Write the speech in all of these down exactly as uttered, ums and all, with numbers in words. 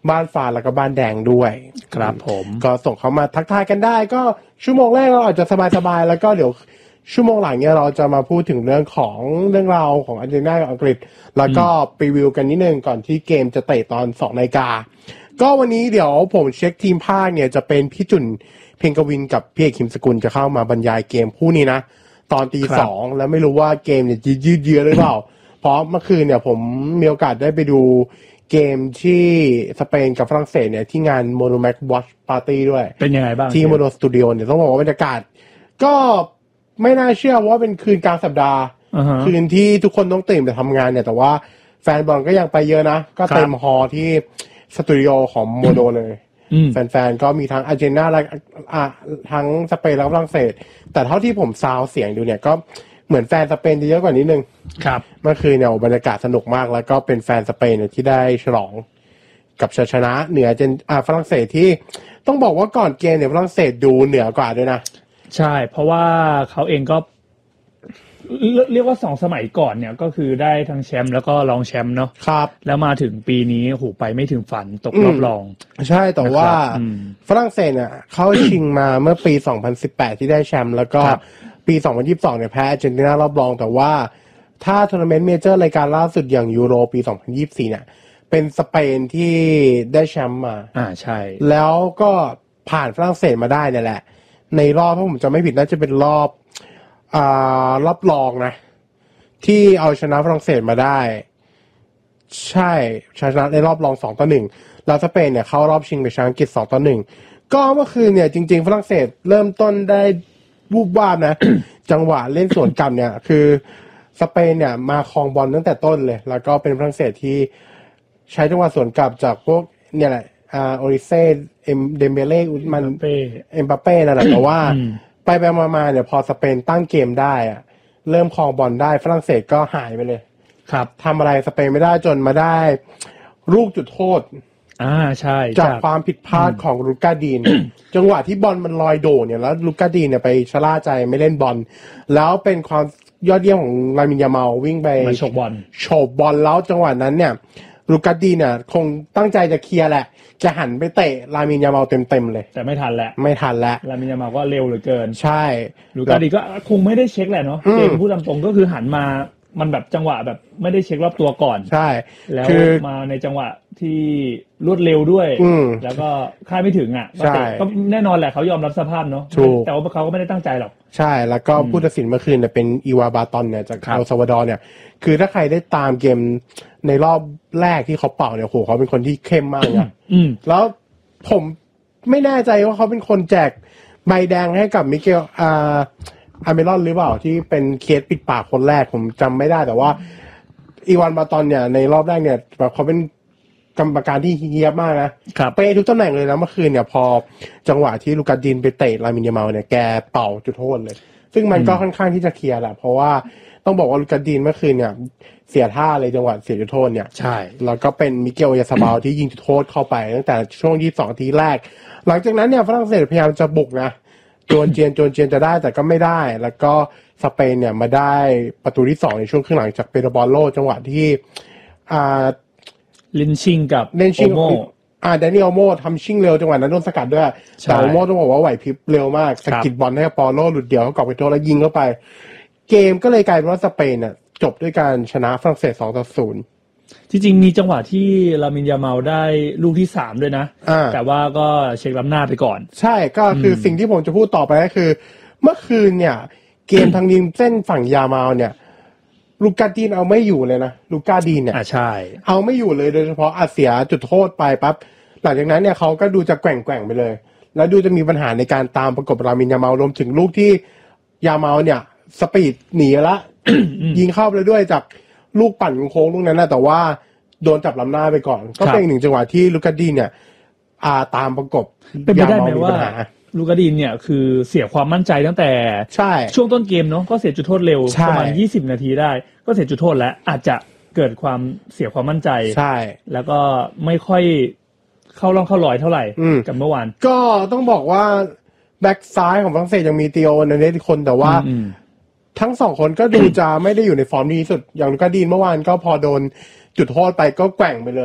บ้านฟ้าแล้วก็บ้านแดงด้วยครับผมก็ส่งเข้ามาทักทายกันได้ก็ชั่วโมงแรกเราอาจจะสบายๆแล้วก็เดี๋ยวชั่วโมงหลังเนี่ยเราจะมาพูดถึงเรื่องของเรื่องราวของอาร์เจนตินากับอังกฤษแล้วก็พรีวิวกันนิดนึงก่อนที่เกมจะเตะตอน สองนาฬิกาก็วันนี้เดี๋ยวผมเช็คทีมภาคเนี่ยจะเป็นพี่จุนเพ็งกวินกับพี่เอกคิมสกุลจะเข้ามาบรรยายเกมคู่นี้นะตอนตีสองแล้วไม่รู้ว่าเกมเนี่ยจะยืดเยื้อหรือเปล่าเพราะเมื่อคืนเนี่ยผมมีโอกาสได้ไปดูเกมที่สเปนกับฝรั่งเศสเนี่ยที่งาน Monomax Watch Party ด้วยเป็นยังไงบ้างที่ Mono Studio เนี่ยต้องบอกว่าบรรยากาศก็ไม่น่าเชื่อว่าเป็นคืนกลางสัปดาห์ uh-huh. คืนที่ทุกคนต้องตื่นไปทำงานเนี่ยแต่ว่าแฟนบอลก็ยังไปเยอะนะก็เต็มฮอลล์ที่สตูดิโอของโมโนเลยแฟนๆก็มีทั้งอาร์เจนตินาและอ่ะทั้งสเปนและฝรั่งเศสแต่เท่าที่ผมซาวเสียงดูเนี่ยก็เหมือนแฟนสเปนจะเยอะกว่านิดนึงครับเมื่อคืนเนี่ยบรรยากาศสนุกมากแล้วก็เป็นแฟนสเปนเนี่ยที่ได้ฉลองกับชัยชนะเหนือเจนอ่าฝรั่งเศสที่ต้องบอกว่าก่อนเกมเนี่ยฝรั่งเศสดูเหนือกว่าด้วยนะใช่เพราะว่าเขาเองก็เรียกว่าสองสมัยก่อนเนี่ยก็คือได้ทั้งแชมป์แล้วก็รองแชมป์เนาะครับแล้วมาถึงปีนี้โหไปไม่ถึงฝันตกรอบรองใช่แต่ว่าฝรั่งเศสเนี่ยเขาชิงมาเมื่อปีสองพันสิบแปดที่ได้แชมป์แล้วก็ปีสองพันยี่สิบสองเนี่ยแพ้อาร์เจนตินารอบรองแต่ว่าถ้าทัวร์นาเมนต์เมเจอร์รายการล่าสุดอย่างยูโรปีสองพันยี่สิบสี่เนี่ยเป็นสเปนที่ได้แชมป์มาอ่าใช่แล้วก็ผ่านฝรั่งเศสมาได้เนี่ยแหละในรอบถ้าผมจำไม่ผิดน่าจะเป็นรอบอ่ารอบรองนะที่เอาชนะฝรั่งเศสมาได้ใช่ชนะในรอบรองสองต่อหนึ่งแล้วสเปนเนี่ยเข้ารอบชิงไปชนะอังกฤษสองต่อหนึ่งก็เมื่อคืนเนี่ยจริงๆฝรั่งเศสเริ่มต้นได้วูบวาบนะ จังหวะเล่นสวนกลับเนี่ยคือสเปนเนี่ยมาครองบอลตั้งแต่ต้นเลยแล้วก็เป็นฝรั่งเศสที่ใช้จังหวะสวนกลับจากพวกเนี่ยแหละอ่าโอริเซ่เอ็มเดมเบเล่อุสมันเอ็มบัปเป้นั่นแหละแต่ว่าไปไปมาๆเนี่ยพอสเปนตั้งเกมได้อะเริ่มครองบอลได้ฝรั่งเศสก็หายไปเลยครับทำอะไรสเปนไม่ได้จนมาได้ลูกจุดโทษอ่าใช่จากความผิดพลาดของลูก้าดีน จังหวะที่บอลมันลอยโดดเนี่ยแล้วลูก้าดีนเนี่ยไปชะล่าใจไม่เล่นบอลแล้วเป็นความยอดเยี่ยมของลามินยามาลวิ่งไปโฉบบอลโฉบบอลแล้วจังหวะนั้นเนี่ยลูก้าดีนเนี่ยคงตั้งใจจะเคลียร์แหละจะหันไปเตะลามินยามาลเต็มๆเลยแต่ไม่ทันแล้วไม่ทันแล้วลามินยามาลก็เร็วเหลือเกินใช่ลูก้าดีนก็คงไม่ได้เช็คแหละเนาะเกมพูดตามตรงก็คือหันมามันแบบจังหวะแบบไม่ได้เช็ครอบตัวก่อนใช่แล้วมาในจังหวะที่รวดเร็วด้วยแล้วก็คาดไม่ถึงอ่ะก็แน่นอนแหละเขายอมรับสภาพเนาะแต่ว่าเขาก็ไม่ได้ตั้งใจหรอกใช่แล้วก็ผู้ตัดสินเมื่อคืนเนี่ยเป็นอีวาบาตอนเนี่ยจากเอลซัลวาดอร์เนี่ยคือถ้าใครได้ตามเกมในรอบแรกที่เขาเป่าเนี่ยโหเขาเป็นคนที่เข้มมากนะแล้วผมไม่แน่ใจว่าเขาเป็นคนแจกใบแดงให้กับมิเกลอ่าอาเมรอนหรือเปล่าที่เป็นเคสปิดปากคนแรกผมจำไม่ได้แต่ว่าอีวานบาตอนเนี่ยในรอบแรกเนี่ยแบบเขาเป็นกรรมการที่เฮี้ยมากนะเป๊ะทุกตำแหน่งเลยนะเมื่อคืนเนี่ยพอจังหวะที่ลูกาดินไปเตะลามินยามาลเนี่ยแกเป่าจุดโทษเลยซึ่งมันก็ค่อนข้างที่จะเคลียร์แหละเพราะว่าต้องบอกว่าลูกาดินเมื่อคืนเนี่ยเสียท่าเลยจังหวะเสียจุดโทษเนี่ยใช่แล้วก็เป็นมิเกลยาซาบาลที่ยิงจุดโทษเข้าไปตั้งแต่ช่วงยี่สิบสองนาทีแรกหลังจากนั้นเนี่ยฝรั่งเศสพยายามจะบุกนะโจนเจียนโจนเจียนจะได้แต่ก็ไม่ได้แล้วก็สเปนเนี่ยมาได้ประตูที่สองในช่วงครึ่งหลังจากเปโดรบอลโลจังหวะที่อ่าลินชิงกับเลนชิงโอโมอ่าแดเนียลโมทำชิงเร็วจังหวะนั้นโดนสกัดด้วยแต่โอโมต้องบอกว่าไหวพริบเร็วมากสกิดบอลให้ปอโลหลุดเดี่ยวเขากอบไปโทษแล้วยิงเข้าไปเกมก็เลยกลายเป็นว่าสเปนน่ะจบด้วยการชนะฝรั่งเศสสองต่อศูนย์จริงๆมีจังหวะที่ลามินยามาลได้ลูกที่สามด้วยนะแต่ว่าก็เช็คล้ำหน้าไปก่อนใช่ก็คือสิ่งที่ผมจะพูดต่อไปก็คือเมื่อคืนเนี่ยเกมทางริมเส้นฝั่งยามาลเนี่ยลูกาดีนเอาไม่อยู่เลยนะลูกาดีนเนี่ยอ่าใช่เอาไม่อยู่เลยโดยเฉพาะอาเสียจุดโทษไปปั๊บหลังจากนั้นเนี่ยเขาก็ดูจะแกว่งๆไปเลยแล้วดูจะมีปัญหาในการตามประกบลามินยามาลรวมถึงลูกที่ยามาลเนี่ยสปีดหนีละ ยิงเข้าไปด้วยจากลูกปั่นโค้งลูกนั้นนะแต่ว่าโดนจับลำหน้าไปก่อนก็เป็นหนึ่งจังหวะที่ลูกาดีนเนี่ยอ่าตามประกบเป็นไปได้ไหมว่าลูกาดินเนี่ยคือเสียความมั่นใจตั้งแต่ใช่ช่วงต้นเกมเนาะก็เสียจุดโทษเร็วประมาณยี่สิบนาทีได้ก็เสียจุดโทษแล้วอาจจะเกิดความเสียความมั่นใจใช่แล้วก็ไม่ค่อยเข้าร่องเข้ารอยเท่าไหร่กับเมื่อวานก็ต้องบอกว่าแบ็คซ้ายของฝรั่งเศสยังมีติโอเนเนสคนแต่ว่าทั้งสองคนก็ดูจะไม่ได้อยู่ในฟอร์มดีที่สุดอย่างลูกาดินเมื่อวานก็พอโดนจุดโทษไปก็แกว่งไปเลย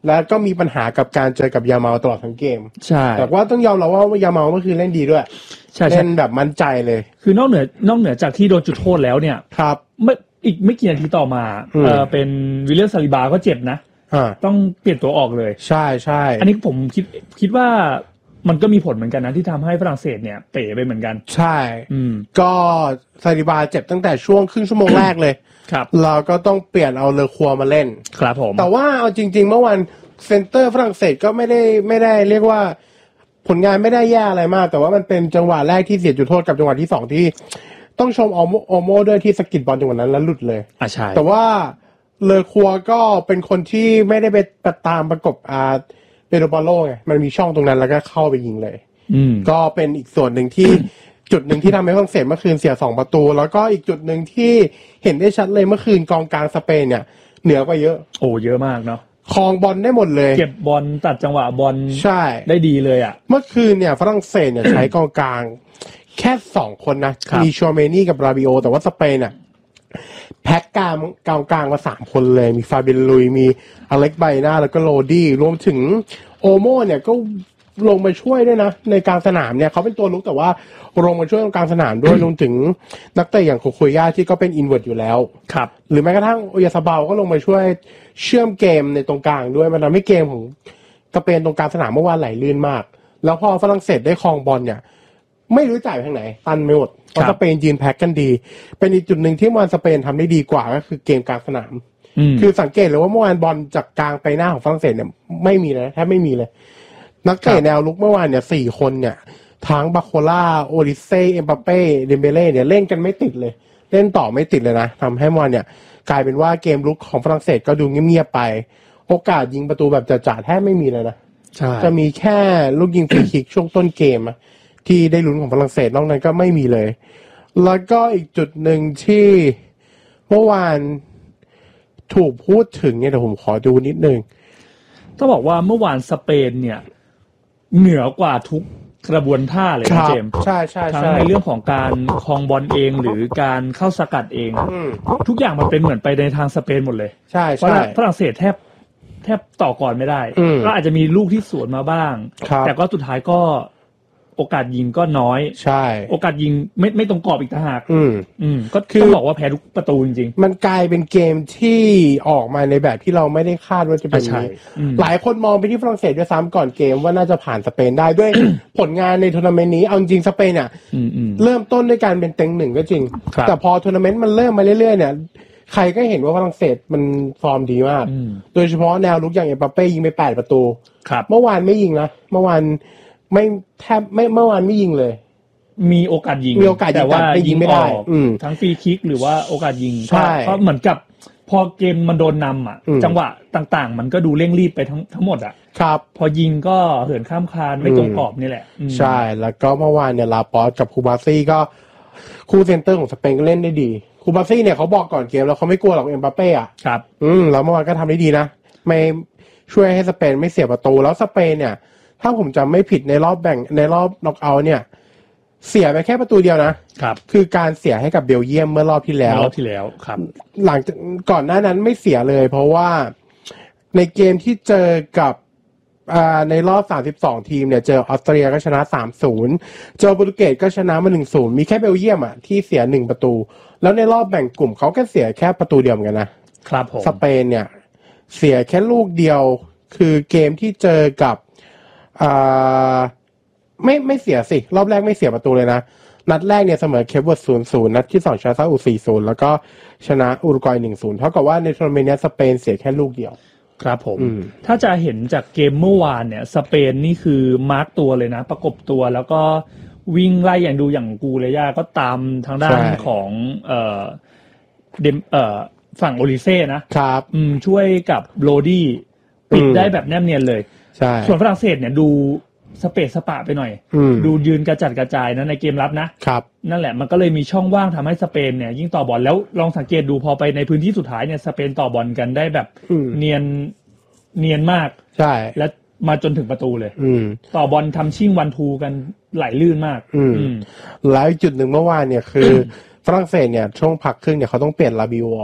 แล้วก็มีปัญหากับการเจอกับยาเมาตลอดทั้งเกมใช่แต่ว่าต้องยอมรับว่ายาเมาเมื่อคืนเล่นดีด้วยใช่เล่นแบบมั่นใจเลยคือนอกเหนือนอกเหนือจากที่โดนจุดโทษแล้วเนี่ยครับไม่อีกไม่กี่นาทีต่อมาเออเป็นวิลเลียมซาลิบาก็เจ็บนะต้องเปลี่ยนตัวออกเลยใช่ใช่อันนี้ผมคิดคิดว่ามันก็มีผลเหมือนกันนะที่ทำให้ฝรั่งเศสเนี่ยเป๋ไปเหมือนกันใช่ก็ซาลิบาเจ็บตั้งแต่ช่วงครึ่งชั่วโมงแรกเลยครับเราก็ต้องเปลี่ยนเอาเลอครัวมาเล่นครับผมแต่ว่าเอาจริงๆเมื่อวันเซนเตอร์ฝรั่งเศสก็ไม่ได้ไม่ได้เรียกว่าผลงานไม่ได้แย่อะไรมากแต่ว่ามันเป็นจังหวะแรกที่เสียจุดโทษกับจังหวะที่สองที่ต้องชมออโมโอโมด้วยที่สกิดบอลจังหวะนั้นแล้วหลุดเลยอ่ะใช่แต่ว่าเลอครัวก็เป็นคนที่ไม่ได้ไปตามประกบอ่าเปโดบาโลไงมันมีช่องตรงนั้นแล้วก็เข้าไปยิงเลยก็เป็นอีกส่วนหนึ่งที่ จุดหนึ่งที่ทำให้ฝรั่งเศสเมื่อคืนเสียสองประตูแล้วก็อีกจุดหนึ่งที่เห็นได้ชัดเลยเมื่อคืนกองกลางสเปนเนี่ยเหนือกว่าเยอะโอ้เยอะมากเนาะครองบอลได้หมดเลยเก็บบอลตัดจังหวะบอลใช่ได้ดีเลยอ่ะเมื่อคืนเนี่ยฝรั่งเศสเนี่ยใช้กองกลางแค่สองคนนะมีชัวเมนี่กับราบิโอแต่ว่าสเปนเนี่ยแพ็กกลางกลางกลางมาสามคนเลยมีฟาเบนลุยมีอเล็กไบน่าแล้วก็โรดี้รวมถึงโอโมเนี่ยก็ลงมาช่วยด้วยนะในกลางสนามเนี่ยเขาเป็นตัวลุกแต่ว่าลงมาช่วยตรงกลางสนามด้วยรวมถึงนักเตะอย่างโคโคย่าที่ก็เป็นอินเวิร์ตอยู่แล้วครับหรือแม้กระทั่งโอยาซาบาลก็ลงมาช่วยเชื่อมเกมในตรงกลางด้วยมันทำให้เกมของสเปนตรงกลางสนามเมื่อวานไหลลื่นมากแล้วพอฝรั่งเศสได้ครองบอลเนี่ยไม่รู้จ่ายไปทางไหนตันไม่หมดเพราะสเปนยืนแพ็กกันดีเป็นอีกจุดหนึ่งที่เมื่อวานสเปนทำได้ดีกว่าก็คือเกมกลางสนามคือสังเกตเลยว่าเมื่อวานบอลจากกลางไปหน้าของฝรั่งเศสเนี่ยไม่มีเลยแทบไม่มีเลยนักเตะแนวลุกเมื่อวานเนี่ยสี่คนเนี่ยทั้งบาโคล่าโอริเซ่เอ็มบัปเป้เดมเบเล่เนี่ยเล่นกันไม่ติดเลยเล่นต่อไม่ติดเลยนะทำให้เมื่อวานเนี่ยกลายเป็นว่าเกมลุกของฝรั่งเศสก็ดูเงียบๆไปโอกาสยิงประตูแบบจ่าๆแทบไม่มีเลยนะจะมีแค่ลูกยิงฟรีคิกช่วงต้นเกมที่ได้ลุ้นของฝรั่งเศสนอกนั้นก็ไม่มีเลยแล้วก็อีกจุดหนึ่งที่เมื่อวานถูกพูดถึงเนี่ยเดี๋ยวผมขอดูนิดนึงต้องบอกว่าเมื่อวานสเปนเนี่ยเหนือกว่าทุกกระบวนท่าเลยนะเจมส์ใช่ใช่ทั้งในเรื่องของการครองบอลเองหรือการเข้าสกัดเองทุกอย่างมันเป็นเหมือนไปในทางสเปนหมดเลยใช่เพราะฝรั่งเศสแทบแทบต่อก่อนไม่ได้ก็อาจจะมีลูกที่สวนมาบ้างแต่ก็สุดท้ายก็โอกาสยิงก็น้อยใช่โอกาสยิงไม่ไม่ตรงกรอบอีกต่างหากอืมอืมก็คือต้องบอกว่าแพ้ทุกประตูจริงๆมันกลายเป็นเกมที่ออกมาในแบบที่เราไม่ได้คาดว่าจะเป็นนี้หลายคนมองไปที่ฝรั่งเศสด้วยซ้ำก่อนเกมว่าน่าจะผ่านสเปนได้ด้วย ผลงานในทัวร์นาเมนต์นี้เอาจริงสเปนอ่ะเริ่มต้นด้วยการเป็นเต็งหนึ่งก็จริงแต่พอทัวร์นาเมนต์มันเริ่มมาเรื่อยๆเนี่ยใครก็เห็นว่าฝรั่งเศสมันฟอร์มดีมากโดยเฉพาะแนวลุกอย่างเอ็มบัปเป้ยิงไปแปดประตูเมื่อวานไม่ยิงนะเมื่อวานไม่แทบไม่เมื่อวานไม่ยิงเลยมีโอกาสยิงมีโอกาสยิงแต่ว่ายิงไม่ได้ทั้งฟรีคิกหรือว่าโอกาสยิงเพราะเหมือนกับพอเกมมันโดนนำอ่ะจังหวะต่างๆมันก็ดูเร่งรีบไปทั้งทั้งหมดอ่ะครับพอยิงก็เหินข้ามคานไม่ตรงกรอบนี่แหละใช่แล้วก็เมื่อวานเนี่ยลาปอสกับคูบาซี่ก็คู่เซนเตอร์ของสเปนก็เล่นได้ดีคูบาซี่เนี่ยเขาบอกก่อนเกมแล้วเขาไม่กลัวหรอกเอ็มบัปเป้อ่ะครับอืมแล้วเมื่อวานก็ทำได้ดีนะไม่ช่วยให้สเปนไม่เสียประตูแล้วสเปนเนี่ยถ้าผมจำไม่ผิดในรอบแบ่งในรอบน็อกเอาท์เนี่ยเสียไปแค่ประตูเดียวนะครับคือการเสียให้กับเบลเยียมเมื่อรอบที่แล้วรอบที่แล้วครับหลังจากก่อนหน้านั้นไม่เสียเลยเพราะว่าในเกมที่เจอกับอ่าในรอบสามสิบสองทีมเนี่ยเจอออสเตรียก็ชนะ สามศูนย์ เจอโปรตุเกสก็ชนะมา หนึ่งศูนย์ มีแค่เบลเยียมอ่ะที่เสียหนึ่งประตูแล้วในรอบแบ่งกลุ่มเขาก็เสียแค่ประตูเดียวเหมือนกันนะครับผมสเปนเนี่ยเสียแค่ลูกเดียวคือเกมที่เจอกับอ่าไม่ไม่เสียสิรอบแรกไม่เสียประตูเลยนะนัดแรกเนี่ยเสมอเคปเวิร์ด ศูนย์ศูนย์ นัดที่สองชนะซาอุ สี่ศูนย์ แล้วก็ชนะอุรุกวัย หนึ่งศูนย์ เท่ากับว่าในทัวร์นาเมนต์นี้สเปนเสียแค่ลูกเดียวครับผมถ้าจะเห็นจากเกมเมื่อวานเนี่ยสเปนนี่คือมาร์กตัวเลยนะประกบตัวแล้วก็วิ่งไล่อย่างดูอย่างกูเลยย่าก็ตามทางด้านของเอ่อเดมเอ่อฝั่งโอลิเซ่นะครับอืมช่วยกับโรดี้ปิดได้แบบแนบเนียนเลยใช่ส่วนฝรั่งเศสเนี่ยดูสเปซสปะไปหน่อยดูยืนกระจัดกระจายนะในเกมรับนะครับนั่นแหละมันก็เลยมีช่องว่างทำให้สเปนเนี่ยยิ่งต่อบอลแล้วลองสังเกตดูพอไปในพื้นที่สุดท้ายเนี่ยสเปนต่อบอลกันได้แบบเนียนเนียนมากใช่และมาจนถึงประตูเลยต่อบอลทำชิ่งวันทูกันไหลลื่นมากแล้วจุดหนึ่งเมื่อวานเนี่ยคือฝรั่งเศสเนี่ยช่วงพักครึ่งเนี่ยเขาต้องเปลี่ยนลาบิโอออก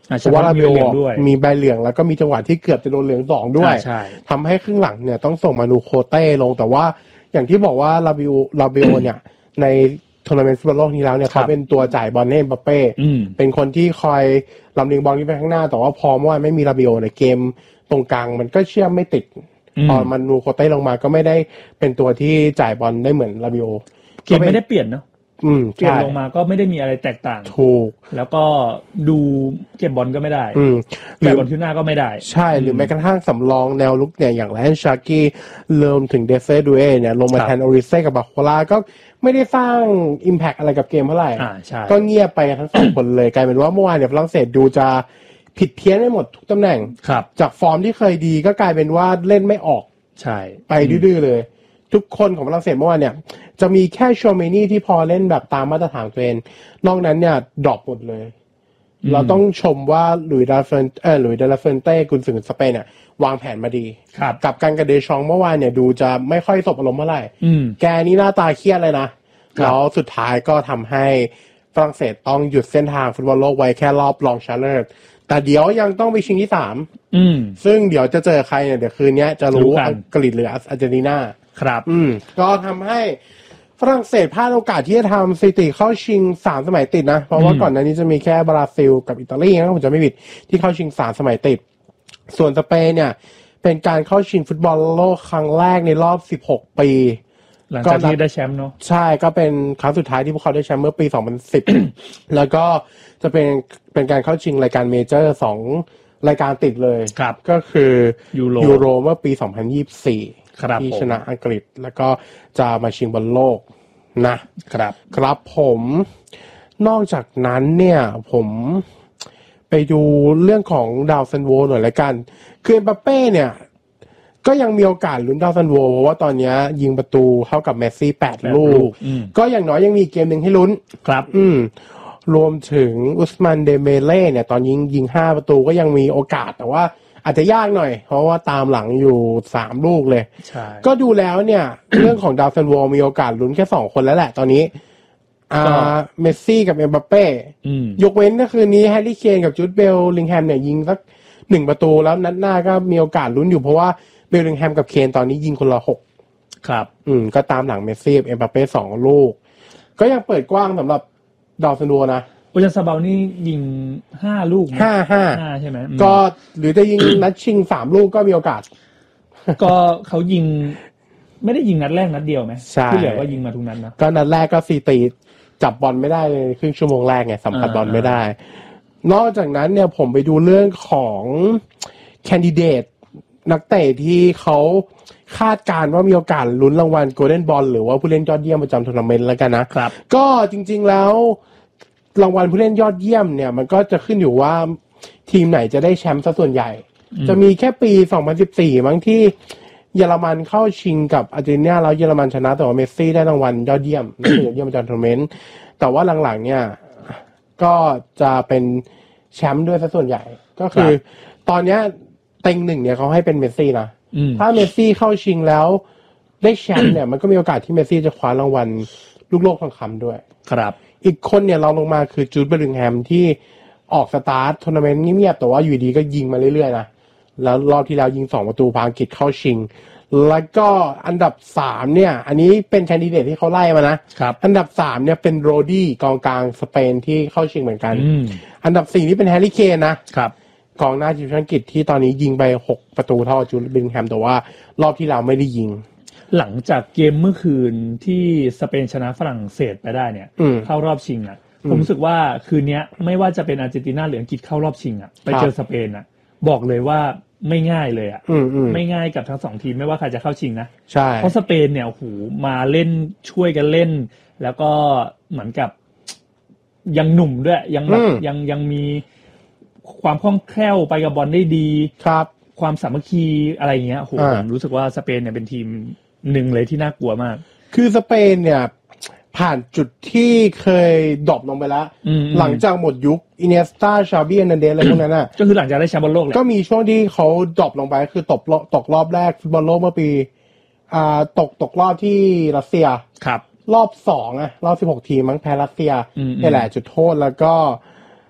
อ่าเพราะว่าลาบิโอด้วยมีใบเหลืองแล้วก็มีจังหวะที่เกือบจะโดนเหลืองสองด้วยใช่ทำให้ครึ่งหลังเนี่ยต้องส่งมานูโคเต้ลงแต่ว่าอย่างที่บอกว่าลาบิโอลาบิโอเนี่ยในทัวร์นาเมนต์ฟุตบอลโลกนี้แล้วเนี่ยเขาเป็นตัวจ่ายบอลให้เอ็มบัปเป้เป็นคนที่คอยลำเลียงบอลที่ไปข้างหน้าแต่ว่าพอเมื่อวานไม่มีลาบิโอในเกมตรงกลางมันก็เชื่อมไม่ติดพอมันนูโคเต้ลงมาก็ไม่ได้เป็นตัวที่จ่ายบอลได้เหมือนลาบิโอเกมไม่ได้เปลี่ยนเนาะอืมเปลี่ยนลงมาก็ไม่ได้มีอะไรแตกต่างถูกแล้วก็ดูเก็บบอลก็ไม่ได้อืมแต่บอลที่หน้าก็ไม่ได้ใช่หรือแม้กระทั่งสำรองแนวลุกเนี่ยอย่างแลนชากี้เริ่มถึงเดเซดูเอเนี่ยลงมาแทนออริเซ่กับบาโคลาก็ไม่ได้สร้าง impact อะไรกับเกมเท่าไหร่ก็เงียบไปทั้งสองคนเลยกลายเป็นว่าเมื่อวานเนี่ยฝรั่งเศสดูจะผิดเพี้ยนไปหมดทุกตำแหน่งจากฟอร์มที่เคยดีก็กลายเป็นว่าเล่นไม่ออกใช่ไปดื้อๆเลยทุกคนของฝรั่งเศสเมื่อวานเนี่ยจะมีแค่โชเมนี่ที่พอเล่นแบบตามมาตรฐานตัวเองนอกนั้นเนี่ยดรอปหมดเลยเราต้องชมว่าหลุยส์ดาเฟนเออหลุยส์ดาลาเฟนเต้กุนซือสเปนเนี่ยวางแผนมาดีกับการกระเดชองเมื่อวานเนี่ยดูจะไม่ค่อยสบอารมณ์เท่าไหร่แกนี่หน้าตาเครียดเลยนะแล้วสุดท้ายก็ทำให้ฝรั่งเศสต้องหยุดเส้นทางฟุตบอลโลกไว้แค่รอบรองชนะเลิศแต่เดี๋ยวยังต้องไปชิงที่สามซึ่งเดี๋ยวจะเจอใครเนี่ยเดี๋ยวคืนนี้จะรู้อังกฤษหรืออาร์เจนตินาครับอืมก็ทำให้ฝรั่งเศสพลาดโอกาสที่จะทำสถิติเข้าชิงสามสมัยติดนะเพราะว่าก่อนหน้านี้จะมีแค่บราซิลกับอิตาลีนะผมจะไม่ผิดที่เข้าชิงสามสมัยติดส่วนสเปนเนี่ยเป็นการเข้าชิงฟุตบอลโลกครั้งแรกในรอบสิบหกปีหลังจากที่ได้แชมป์เนาะใช่ก็เป็นครั้งสุดท้ายที่พวกเขาได้แชมป์เมื่อปีสองพันสิบ แล้วก็จะเป็นเป็นการเข้าชิงรายการเมเจอร์สองรายการติดเลยก็คือยูโรยูโรเมื่อปีสองพันยี่สิบสี่ที่ชนะอังกฤษแล้วก็จะมาชิงบอลโลกนะครับครับผมนอกจากนั้นเนี่ยผมไปดูเรื่องของดาวซันโวหน่อยละกันคือเอ็มบัปเป้เนี่ยก็ยังมีโอกาสลุ้นดาวซันโวเพราะว่าตอนนี้ยิงประตูเท่ากับเมสซี่แปดลูกก็อย่างน้อยยังมีเกมหนึ่งให้ลุ้นครับอืมรวมถึงอุสมันเดเมเล่เนี่ยตอนยิงยิงห้าประตูก็ยังมีโอกาสแต่ว่าอาจจะยากหน่อยเพราะว่าตามหลังอยู่สามลูกเลยใช่ก็ดูแล้วเนี่ย เรื่องของดาวซันโวมีโอกาสลุ้นแค่สองคนแล้วแหละตอนนี้อ่าเมสซี่กับเอ็มบัปเป้ยกเว้นก็คือนี้แฮร์รี่เคนกับจูดเบลลิงแฮมเนี่ยยิงสักหนึ่งประตูแล้วนัดหน้าก็มีโอกาสลุ้นอยู่เพราะว่าเบลลิงแฮมกับเคนตอนนี้ยิงคนละหกครับอืมก็ตามหลังเมสซี่กับเอ็มบัปเป้สองลูกก็ยังเปิดกว้างสำหรับดาวซันโวนะโอจันซาเบานี่ยิงห้าลูกห้าห้าใช่ไหมก็หรือจะยิงนัดชิงสามลูกก็มีโอกาสก็เขายิงไม่ได้ยิงนัดแรกนัดเดียวไหมที่เหลือว่ายิงมาทุกนัดนะก็นัดแรกก็ซีตีจับบอลไม่ได้เลยครึ่งชั่วโมงแรกไงสัมผัสบอลไม่ได้นอกจากนั้นเนี่ยผมไปดูเรื่องของแคนดิเดตนักเตะที่เขาคาดการณ์ว่ามีโอกาสลุ้นรางวัลโกลเด้นบอลหรือว่าผู้เล่นยอดเยี่ยมประจำทัวร์นาเมนต์แล้วกันนะครับก็จริงๆแล้วรางวัลผู้เล่นยอดเยี่ยมเนี่ยมันก็จะขึ้นอยู่ว่าทีมไหนจะได้แชมป์ซะส่วนใหญ่จะมีแค่ปีสองพันสิบสี่มั้งที่เยอรมันเข้าชิงกับอาร์เจนตินาแล้วเยอรมันชนะแต่ว่าเมสซี่ได้รางวัลยอดเยี่ยมนักเตะยอดเยี่ยมประจำทัวร์นาเมนต์แต่ว่าหลังๆเนี่ยก็จะเป็นแชมป์ด้วยซะส่วนใหญ่ก็คือตอนนี้เต็งหนึ่งเนี่ยเขาให้เป็นเมสซี่นะถ้าเมสซี่เข้าชิงแล้วได้แชมป์เนี่ยมันก็มีโอกาสที่เมสซี่จะคว้ารางวัลลูกโลกทองคำด้วยครับอีกคนเนี่ยเราลงมาคือจูดเบลลิงแฮมที่ออกสตาร์ททัวร์นาเมนต์เงียบๆแต่ว่าอยู่ดีก็ยิงมาเรื่อยๆนะแล้วรอบที่แล้วยิงสองประตูพาอังกฤษเข้าชิงแล้วก็อันดับสามเนี่ยอันนี้เป็นแคนดิเดตที่เขาไล่มานะครับอันดับสามเนี่ยเป็นโรดี้กองกลางสเปนที่เข้าชิงเหมือนกันอันดับสี่นี่เป็นแฮร์รี่เคนนะครับกองหน้าทีมชาติอังกฤษที่ตอนนี้ยิงไปหกประตูเท่าจูดเบลลิงแฮมแต่ว่ารอบที่แล้วไม่ได้ยิงหลังจากเกมเมื่อคืนที่สเปนชนะฝรั่งเศสไปได้เนี่ยเข้ารอบชิงอ่ะผมรู้สึกว่าคืนนี้ไม่ว่าจะเป็นอาร์เจนตินาหรืออังกฤษเข้ารอบชิงอ่ะไปเจอสเปนอ่ะบอกเลยว่าไม่ง่ายเลยอ่ะไม่ง่ายกับทั้งสองทีมไม่ว่าใครจะเข้าชิงนะใช่เพราะสเปนเนี่ยโอ้โหมาเล่นช่วยกันเล่นแล้วก็เหมือนกับยังหนุ่มด้วยยังแบบยังยังมีความคล่องแคล่วไปกับบอลได้ดีครับความสามัคคีอะไรอย่างเงี้ยโอ้โหผมรู้สึกว่าสเปนเนี่ยเป็นทีมหนึ่งเลยที่น่ากลัวมากคือสเปนเนี่ยผ่านจุดที่เคยดรอปลงไปแล้วหลังจากหมดยุคอินเนสตาชาบี้เอร์นันเดสอะไรพวกนั้นน่ะก็คือหลังจากได้แชมป์บอลโลกก็มีช่วงที่เขาดรอปลงไปคือตกตกรอบแรกฟุตบอลโลกเมื่อปีอ่าตกตกรอบที่รัสเซียครับรอบสองอะรอบสิบหกทีมมั้งแพ้รัสเซียนี่แหละจุดโทษแล้วก็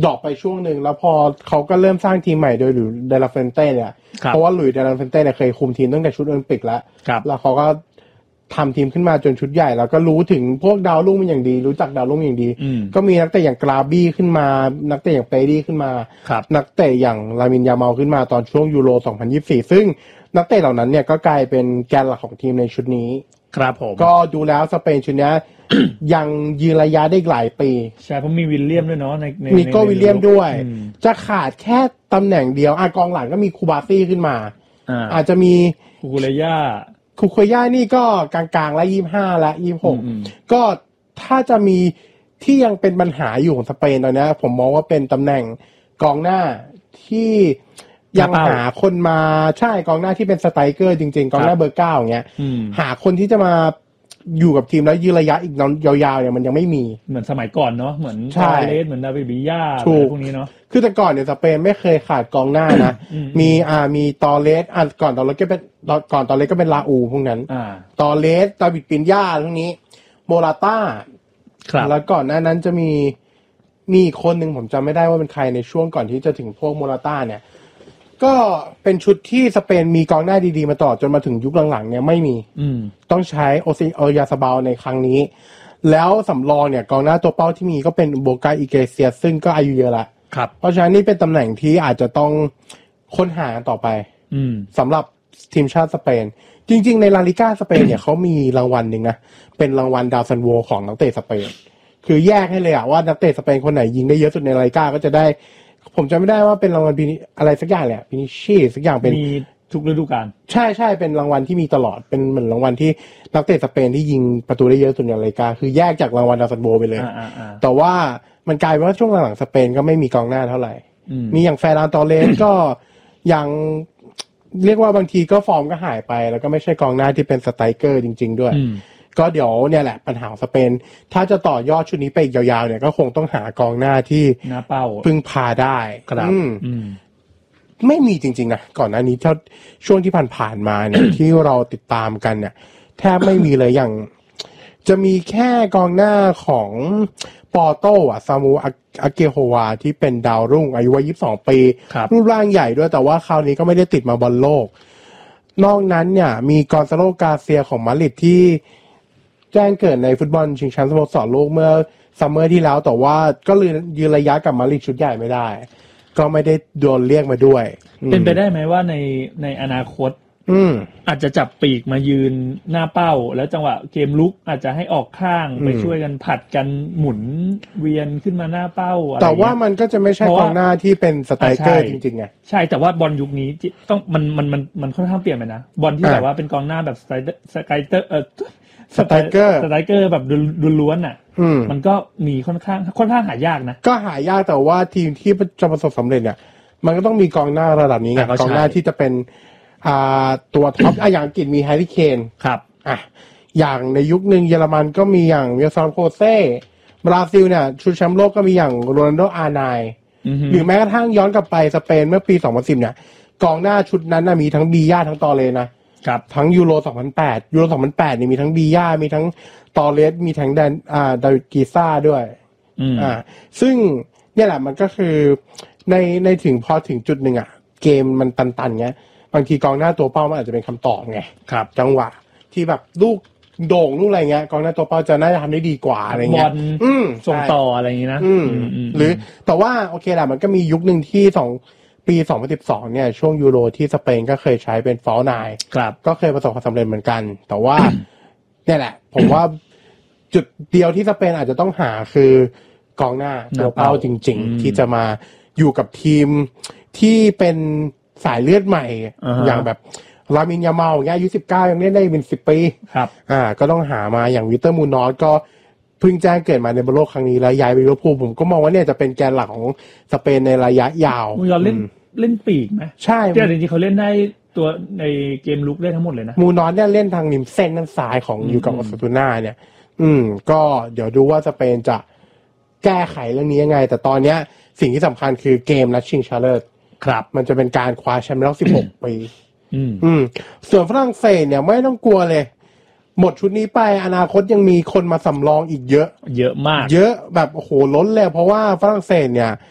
ดรอปไปช่วงหนึ่งแล้วพอเขาก็เริ่มสร้างทีมใหม่โดยหลุยส์เดลาเฟนเต้เนี่ยเพราะว่าหลุยส์เดลาเฟนเต้เนี่ยเคยคุมทีมตั้งแต่ชุดโอลิมปิกแล้วแล้วเขาก็ทำทีมขึ้นมาจนชุดใหญ่แล้วก็รู้ถึงพวกดาวรุ่งเป็นอย่างดีรู้จักดาวรุ่งอย่างดีก็มีนักเตะอย่างกราบี้ขึ้นมานักเตะอย่างเปดี้ขึ้นมานักเตะอย่างลามินยาเมาขึ้นมาตอนช่วงยูโรสองพันยี่สิบสี่ซึ่งนักเตะเหล่านั้นเนี่ยก็กลายเป็นแกนหลักของทีมในชุดนี้ครับผมก็ดูแล้วสเปนชุดนี้ ยังยืนระยะได้หลายปีใช่เพราะมีวิลเลียมด้วยเนาะในมีโก้วิลเลียมด้วยจะขาดแค่ตำแหน่งเดียวอ่ะกองหลังก็มีคูบาซี่ขึ้นมาอาจจะมีคูคุเรย่าคูคุเรย่านี่ก็กลางๆและยี่สิบห้าและยี่สิบหกก็ถ้าจะมีที่ยังเป็นปัญหาอยู่ของสเปนตอนนี้ผมมองว่าเป็นตำแหน่งกองหน้าที่ยังหาคนมาใช่กองหน้าที่เป็นสไตรเกอร์จริงๆกองหน้าเบอร์เก้าอย่างเงี้ยหาคนที่จะมาอยู่กับทีมแล้วยืนระยะอีกยาวๆเนี่ยมันยังไม่มีเหมือนสมัยก่อนเนาะเหมือนตาเลสเหมือนดาวิด วิย่าพวกนี้เนาะคือแต่ก่อนเนี่ยสเปนไม่เคยขาดกองหน้านะมีอ่ามีตอเลสอ่ะก่อนตอเลสก็เป็นก่อนตอเลสก็เป็นลาอูพวกนั้นตอเลสดาวิด ปินย่าพวกนี้โมราต้าแล้วก่อนหน้านั้นจะมีมีอีกคนหนึ่งผมจำไม่ได้ว่าเป็นใครในช่วงก่อนที่จะถึงพวกโมราต้าเนี่ยก็เป็นชุดที่สเปนมีกองหน้าดีๆมาต่อจนมาถึงยุคหลังๆเนี่ยไม่มีต้องใช้โอซิโอยาซาบาลในครั้งนี้แล้วสำรองเนี่ยกองหน้าตัวเป้าที่มีก็เป็นโบกาอิเกเซียซึ่งก็อายุเยอะละเพราะฉะนั้นนี่เป็นตำแหน่งที่อาจจะต้องค้นหาต่อไปสำหรับทีมชาติสเปนจริงๆในลาลิก้าสเปนเนี่ยเขามีรางวัลหนึ่งนะเป็นรางวัลดาวซันโวของนักเตะสเปนคือแยกให้เลยอะว่านักเตะสเปนคนไหนยิงได้เยอะสุดในลาลิก้าก็จะได้ผมจำไม่ได้ว่าเป็นรางวัลอะไรสักอย่างแหละพินิชีสักอย่างเป็นมีทุกฤดูกาลใช่ใช่เป็นรางวัลที่มีตลอดเป็นเหมือนรางวัลที่นักเตะสเปนที่ยิงประตูได้เยอะสุดในลาลิก้าคือแยกจากรางวัลดาวซันโวไปเลยแต่ว่ามันกลายเป็นว่าช่วงหลังสเปนก็ไม่มีกองหน้าเท่าไหร่มีอย่างแฟร์รานตอเรสก็ยังเรียกว่าบางทีก็ฟอร์มก็หายไปแล้วก็ไม่ใช่กองหน้าที่เป็นสไตรเกอร์จริงๆด้วยก็เดี๋ยวเนี่ยแหละปัญหาสเปนถ้าจะต่อยอดชุดนี้ไปอีกยาวๆเนี่ยก็คงต้องหากองหน้าที่หน้าเป้าพึ่งพาได้ครับไม่มีจริงๆนะก่อนหน้านี้ถ้าช่วงที่ผ่านๆมาเนี่ย ที่เราติดตามกันเนี่ยแทบไม่มีเลยอย่างจะมีแค่กองหน้าของปอโต้อะซามูอาเกโฮวาที่เป็นดาวรุ่งอายุยี่สิบสองปีรูปร่างใหญ่ด้วยแต่ว่าคราวนี้ก็ไม่ได้ติดมาบอลโลกนอกนั้นเนี่ยมีกอนซาโลกาเซียของมาดริดที่แจ้งเกิดในฟุตบอลชิงแชมป์สโมสรโลกเมื่อซัมเมอร์ที่แล้วแต่ว่าก็เลยยืนระยะกับมาดริดชุดใหญ่ไม่ได้ก็ไม่ได้โดนเรียกมาด้วยเป็นไปได้ไหมว่าในในอนาคตอาจจะจับปีกมายืนหน้าเป้าแล้วจังหวะเกมลุกอาจจะให้ออกข้างไปช่วยกันผัดกันหมุนเวียนขึ้นมาหน้าเป้าอะไรแต่ว่ามันก็จะไม่ใช่กองหน้าที่เป็นสไตรเกอร์จริงๆไงใช่แต่ว่าบอลยุคนี้ต้องมันมันมันมันค่อนข้างเปลี่ยนไปนะบอลที่แบบว่าเป็นกองหน้าแบบสไตรสไตรเกอร์เออสไตรเกอร์สไตรเกอร์แบบล้วนๆน่ะมันก็มีค่อนข้างค่อนข้างหายากนะก็หายากแต่ว่าทีมที่จะประสบสำเร็จเนี่ยมันก็ต้องมีกองหน้าระดับนี้ไงกองหน้าที่จะเป็นอ่าตัวท็อปอ่ะอย่างอังกฤษมีแฮร์รี่เคนครับอ่ะอย่างในยุคนึงเยอรมันก็มีอย่างเวียซอนโคเซ่บราซิลเนี่ยชุดแชมป์โลกก็มีอย่างโรนัลโดอาร์ไนน์หรือแม้กระทั่งย้อนกลับไปสเปนเมื่อปีสองพันสิบเนี่ยกองหน้าชุดนั้นน่ะมีทั้งบีย่าทั้งตอเลสนะครับทั้งยูโรสองพันแปดยูโรสองพันแปดนี่มีทั้งบีย่ามีทั้งตอเลสมีทั้งแดนอ่าดาวิดกีซ่าด้วยอ่าซึ่งเนี่ยแหละมันก็คือในในถึงพอถึงจุดหนึ่งอ่ะเกมมันตันๆเงี้ยบางทีกองหน้าตัวเป้ามันอาจจะเป็นคำตอบไงครับจังหวะที่แบบลูกโด่งลูกอะไรเงี้ยกองหน้าตัวเป้าจะน่าจะทำได้ดีกว่าอะไรเงี้ยอืมส่งต่ออะไรอย่างงี้นะหรือแต่ว่าโอเคแหละมันก็มียุคนึงที่สองปีสองพันสิบสองเนี่ยช่วงยูโรที่สเปนก็เคยใช้เป็นฟอลนายก็เคยประสบความสำเร็จเหมือนกันแต่ว่า เนี่ยแหละผมว่าจุดเดียวที่สเปนอาจจะต้องหาคือกองหน้าตัวเป้าจริงๆที่จะมาอยู่กับทีมที่เป็นสายเลือดใหม่ uh-huh. อย่างแบบลามินยาเมาอย่างเงี้ยอายุสิบเก้ายังเล่นได้เป็นสิบปีครับอ่าก็ต้องหามาอย่างวิเตอร์มูนอสก็เพิ่งแจ้งเกิดมาในบอลโลกครั้งนี้แล้วย้ายไปลิเวอร์พูลผมก็มองว่าเนี่ยจะเป็นแกนหลักของสเปนในระยะยาวมูนอสเล่นเล่นปีกไหมใช่แต่จริงๆเขาเล่นได้ตัวในเกมลุกได้ทั้งหมดเลยนะมูนอสเนี่ยเล่นทางริมเส้นด้านซ้ายของอยู่กับออสตูน่าเนี่ยอืมก็เดี๋ยวดูว่าสเปนจะแก้ไขเรื่องนี้ยังไงแต่ตอนเนี้ยสิ่งที่สำคัญคือเกมนัดชิงชนะเลิศครับมันจะเป็นการคว้าแชมป์รอบสิบหกปีอืมอืมส่วนฝรั่งเศสเนี่ยไม่ต้องกลัวเลยหมดชุดนี้ไปอนาคตยังมีคนมาสำรองอีกเยอะเยอะมากเยอะแบบโอ้โหล้นเลยเพราะว่าฝรั่งเศสเนี่ย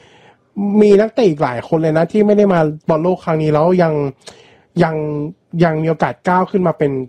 มีนักเตะอีกหลายคนเลยนะที่ไม่ได้มาบอลโลกครั้งนี้แล้วยังยังยังมีโอกาสก้าวขึ้นมาเป็น